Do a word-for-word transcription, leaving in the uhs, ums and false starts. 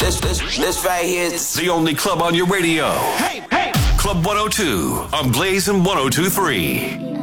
This, this, this right here is the only club on your radio. Hey, hey! Club one oh two on Blaze and one oh two point three.